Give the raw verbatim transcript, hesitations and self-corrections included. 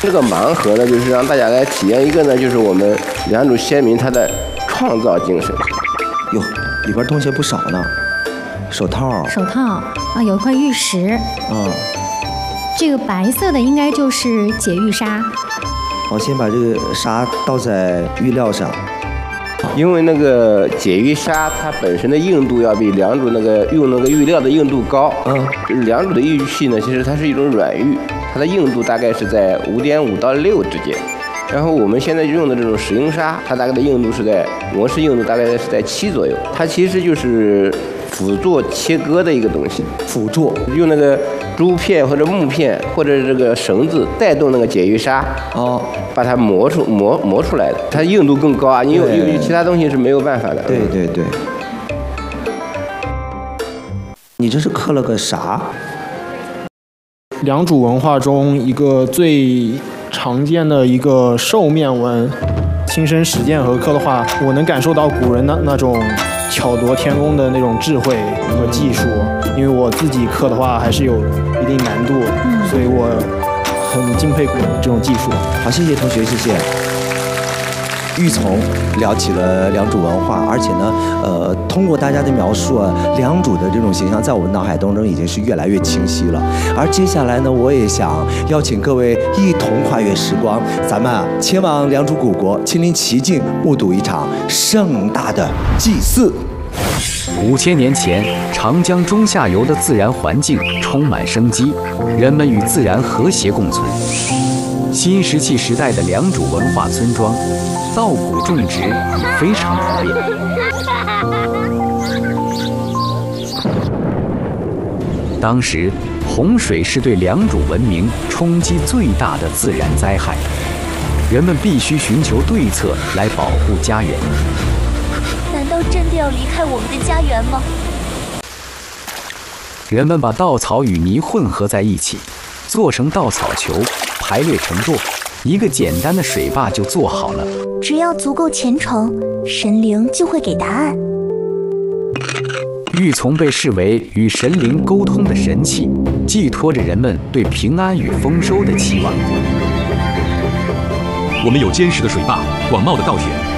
这个盲盒呢，就是让大家来体验一个呢，就是我们良渚先民他的创造精神。 哟，里边东西不少呢，手套， 手套啊，有一块玉石。 嗯， 这个白色的应该就是解玉砂。 我先把这个砂倒在玉料上。 因为那个解玉砂它本身的硬度要比良渚那个用那个玉料的硬度高。嗯，良渚的玉器呢，其实它是一种软玉，它的硬度大概是在五点五到六之间。然后我们现在用的这种石英砂，它大概的硬度是在模式硬度大概是在七左右。它其实就是辅助切割的一个东西， 辅助用那个竹片或者木片或者这个绳子带动那个解玉砂， 哦， 把它磨出磨磨出来的，它硬度更高啊！你有有有其他东西是没有办法的。 对对对。你这是刻了个啥？ 良渚文化中一个最常见的一个兽面纹，亲身实践和刻的话，我能感受到古人那那种巧夺天工的那种智慧和技术。因为我自己刻的话还是有一定难度，嗯、所以我很敬佩古人这种技术。 好，谢谢同学，谢谢。玉从聊起了良渚文化，而且呢，呃，通过大家的描述啊，良渚的这种形象在我们脑海当中已经是越来越清晰了。而接下来呢，我也想邀请各位一同跨越时光，咱们啊前往良渚古国，亲临其境，目睹一场盛大的祭祀。 五千年前，长江中下游的自然环境充满生机，人们与自然和谐共存。新石器时代的良渚文化村庄，稻谷种植已非常普遍。当时，洪水是对良渚文明冲击最大的自然灾害，人们必须寻求对策来保护家园。 难道真的要离开我们的家园吗？ 人们把稻草与泥混合在一起，做成稻草球，排列成垛，一个简单的水坝就做好了。 只要足够虔诚，神灵就会给答案。 玉琮被视为与神灵沟通的神器，寄托着人们对平安与丰收的期望。 我们有坚实的水坝、广袤的稻田。